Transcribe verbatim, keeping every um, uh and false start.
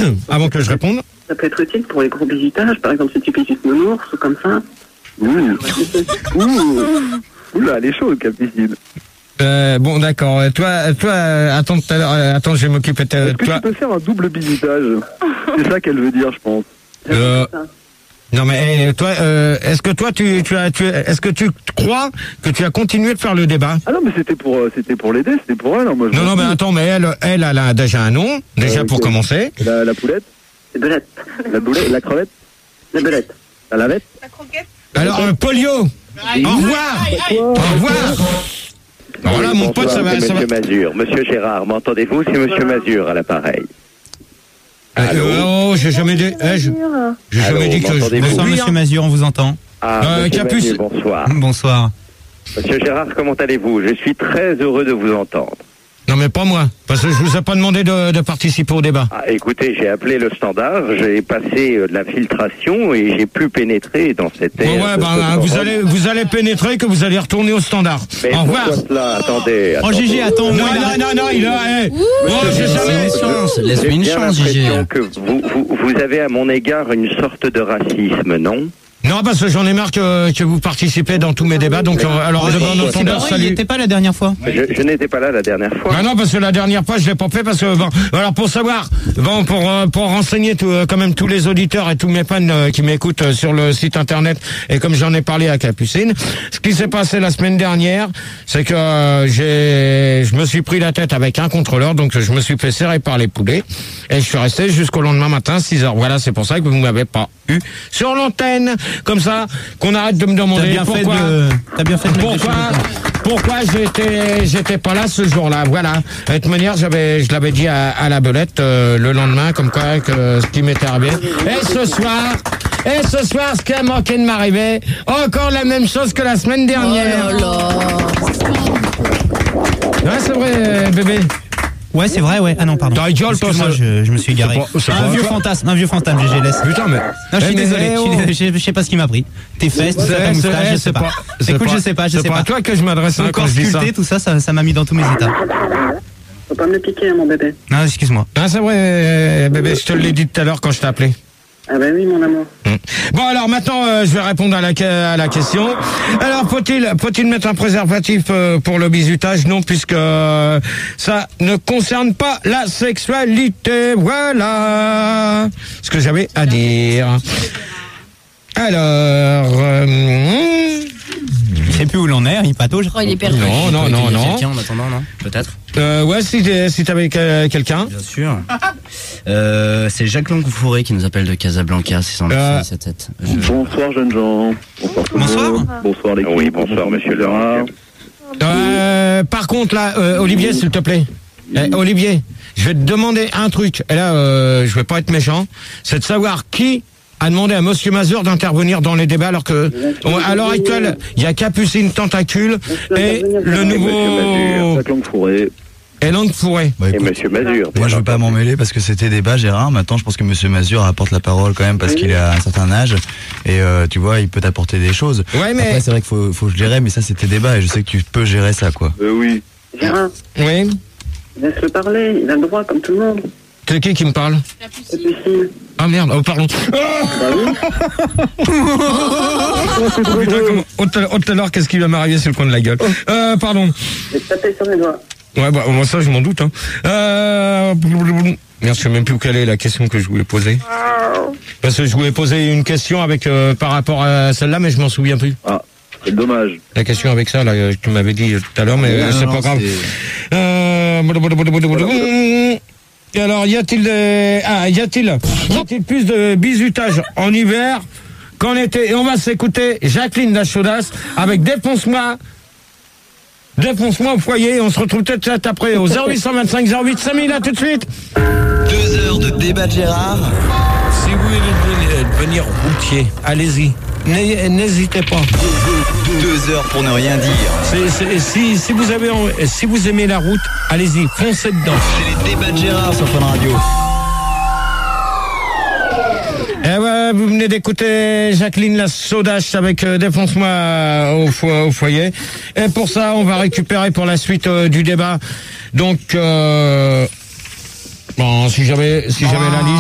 avant que je réponde. Ça peut être utile pour les gros visitages, par exemple si tu visites Nounours ou comme ça. Ouh, ouh, oula, elle est chaude, Capucine. Euh, bon, d'accord. Toi, toi, euh, attends tout à l'heure. Euh, attends, je vais m'occuper de Est-ce que toi. tu peux faire un double visitage? C'est ça qu'elle veut dire, je pense. Euh, non mais eh, toi, euh, est-ce que toi tu, tu as, tu, est-ce que tu crois que tu as continué de faire le débat? Ah non, mais c'était pour, euh, c'était pour l'aider, c'était pour elle. Hein, moi, je Non, non, mais attends, mais elle, elle, elle a déjà un nom, déjà Euh, pour ok. commencer. La, la poulette, C'est belette. la boulette, la crevette, La belette. la lavette. La croquette. Alors, euh, Polio, au revoir, au revoir. Voilà, Oui, mon pote, bonsoir, ça va, c'est ça va. Monsieur Mazur. Monsieur Gérard, m'entendez-vous? C'est Monsieur Mazur à l'appareil. Euh, Allô oh, j'ai jamais dit, eh, je- j'ai Allô, jamais dit que je. m'entendez-vous Bonsoir, Oui, monsieur hein. Mazur, on vous entend. Ah, Euh, Monsieur Capus. Mazur, bonsoir. Bonsoir. Monsieur Gérard, comment allez-vous? Je suis très heureux de vous entendre. Non, mais pas moi, parce que je vous ai pas demandé de, de participer au débat. Ah, écoutez, j'ai appelé le standard, j'ai passé euh, de la filtration et j'ai pu pénétrer dans cette Ouais, air ouais, de ben, ce vous forum. allez, vous allez pénétrer que vous allez retourner au standard. Mais Au revoir. pourquoi cela? Attendez, Oh, attendez. Gégé, attends, Non, moi, il non, arrête. non, non, il a, eh. Oh, j'ai jamais. Laisse-lui une chance, J'ai laisse-lui une bien chance, Gégé. l'impression que vous, vous, vous avez à mon égard une sorte de racisme, non? Non, parce que j'en ai marre que, que vous participez dans tous mes débats, donc, euh, alors, Et devant notre c'est sondage, pas vrai, il salut. était pas la dernière fois. Je, je n'étais pas là la dernière fois. Ah non, parce que la dernière fois, je l'ai pas fait parce que, bon, alors pour savoir, bon, pour, euh, pour renseigner tout, euh, quand même tous les auditeurs et tous mes fans euh, qui m'écoutent euh, sur le site internet, et comme j'en ai parlé à Capucine, ce qui s'est passé la semaine dernière, c'est que euh, j'ai, je me suis pris la tête avec un contrôleur, donc je me suis fait serrer par les poulets, et je suis resté jusqu'au lendemain matin, six heures. Voilà, c'est pour ça que vous m'avez pas eu sur l'antenne, comme ça, qu'on arrête de me T'as demander bien fait pourquoi. de, t'as bien fait de mettre des Pourquoi, choses. pourquoi j'étais, j'étais pas là ce jour-là. Voilà. De toute manière, j'avais, je l'avais dit à, à la belette euh, le lendemain, comme quoi que ce qui m'était arrivé. Et ce soir, et ce soir, ce qui a manqué de m'arriver, encore la même chose que la semaine dernière. Oh là là. Ouais, c'est vrai, bébé. Ouais, c'est vrai, ouais. Ah non, pardon. Ta gueule, toi, Excuse-moi, ça- je, je me suis égaré. C'est pas- c'est un pas vieux toi. fantasme, un vieux fantasme, Gégé, laisse. Putain, mais. Non, je suis Eh, mais, désolé, eh, je, oh. suis- je, je sais pas ce qui m'a pris. Tes fesses, tout ça, ta C'est- moustache, c'est- je sais c'est pas. pas- c'est Écoute, pas- je sais pas, je c'est sais pas pas. à toi que je m'adresse Ton hein, quand corps je dis ça. sculpté, tout ça, ça, ça m'a mis dans tous mes états. Faut pas me le piquer, hein, mon bébé. Non, excuse-moi. Ah, c'est vrai, bébé, je te l'ai dit tout à l'heure quand je t'ai appelé. Ah ben oui, mon amour. Bon, alors maintenant, euh, je vais répondre à la, à la question. Alors, faut-il faut-il mettre un préservatif euh, pour le bizutage? Non, puisque euh, ça ne concerne pas la sexualité. Voilà ce que j'avais à dire. Alors... Euh, Je sais plus où l'on est, il patauge. Oh, il est perdu. non, non, non, non. Quelqu'un en attendant, non? Peut-être? Euh, ouais, si, t'es- si t'avais que- quelqu'un. Bien sûr. Euh, c'est Jacques Langoufouré qui nous appelle de Casablanca, six cent Euh. neuf sept. Bonsoir, jeunes gens. Bonsoir, tout le Bonsoir. monde. Bonsoir, les Oui, bonsoir, monsieur le Gérard. Euh, par contre, là, euh, Olivier, s'il te plaît. Eh, Olivier, je vais te demander un truc. Et là, euh, je vais pas être méchant. C'est de savoir qui a demandé à Monsieur Mazur d'intervenir dans les débats alors que, on- à l'heure actuelle, il y a Capucine Tentacule et le nouveau Jacques Langfouré. et Langfouré. Bah, Et écoute, monsieur Mazur. moi je veux pas m'en mêler parce que c'était débat Gérard. Maintenant je pense que Monsieur Mazur apporte la parole quand même parce qu'il a un certain âge et euh, tu vois il peut t'apporter des choses. Ouais, mais Après c'est vrai qu'il faut, faut gérer mais ça c'était débat et je sais que tu peux gérer ça quoi. Euh, oui. Gérard, oui. laisse-le parler, il a le droit, comme tout le monde. C'est qui qui me parle? Capucine. Ah merde, oh pardon. Bah oui. Putain, comment- oh, tout à- oh, tout à l'heure, qu'est-ce qui va m'arriver sur le coin de la gueule? Euh, pardon. Et taper sur les doigts. Ouais, bah, moi, ça, je m'en doute, hein. Euh... Merde, je sais même plus quelle est la question que je voulais poser. Parce que je voulais poser une question avec, euh, par rapport à celle-là, mais je m'en souviens plus. Ah, c'est dommage. La question avec ça, là, que tu m'avais dit tout à l'heure, mais Non, euh, c'est non, pas grave. c'est- Euh... Et alors, y a-t-il des... ah, y a-t-il, y a-t-il plus de bizutage en hiver qu'en été? Et on va s'écouter Jacqueline la chaudasse avec Défonce-moi. Défonce-moi au foyer. On se retrouve peut-être après au zéro huit cent vingt-cinq zéro huit cinq mille. À tout de suite. Deux heures de débat de Gérard. Si vous voulez devenir routier, allez-y. N'hé- N'hésitez pas. Deux heures pour ne rien dire. C'est- c'est- si, si, vous avez, en- si vous aimez la route, allez-y, foncez dedans. C'est les débats de Gérard sur Fun Radio. Eh ouais, vous venez d'écouter Jacqueline la Saudache avec euh, Défonce-moi au, fo- au foyer. Et pour ça, on va récupérer pour la suite euh, du débat. Donc, euh, bon, si j'avais si j'avais la liste.